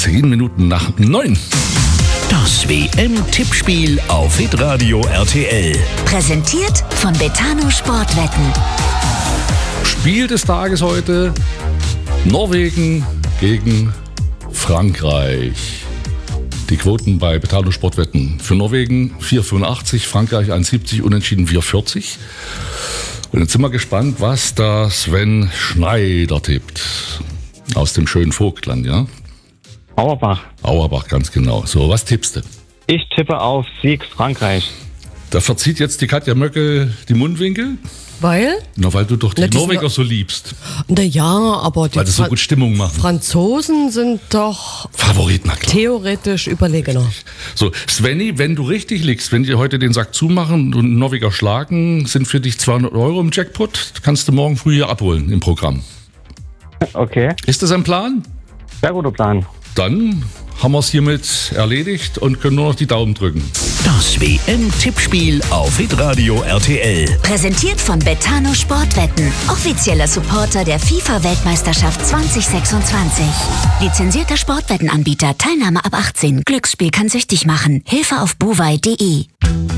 10 Minuten nach 9. Das WM-Tippspiel auf Hitradio RTL. Präsentiert von Betano Sportwetten. Spiel des Tages heute: Norwegen gegen Frankreich. Die Quoten bei Betano Sportwetten: für Norwegen 4,85, Frankreich 1,70, unentschieden 4,40. Und jetzt sind wir gespannt, was da Sven Schneider tippt. Aus dem schönen Vogtland, ja? Auerbach. Auerbach, ganz genau. So, was tippst du? Ich tippe auf Sieg Frankreich. Da verzieht jetzt die Katja Möckel die Mundwinkel. Weil? Na, weil du doch die Na, die Norweger sind- so liebst. Naja, aber die Weil das so gut Stimmung machen. Franzosen sind doch Favorit, na klar. theoretisch überlegener. So, Svenny, wenn du richtig liegst, wenn die heute den Sack zumachen und Norweger schlagen, sind für dich 200 Euro im Jackpot. Kannst du morgen früh hier abholen im Programm. Okay, Ist das ein Plan? sehr guter Plan. Dann haben wir es hiermit erledigt und können nur noch die Daumen drücken. Das WM-Tippspiel auf Hitradio RTL. Präsentiert von Betano Sportwetten. Offizieller Supporter der FIFA-Weltmeisterschaft 2026. Lizenzierter Sportwettenanbieter. Teilnahme ab 18. Glücksspiel kann süchtig machen. Hilfe auf buwei.de.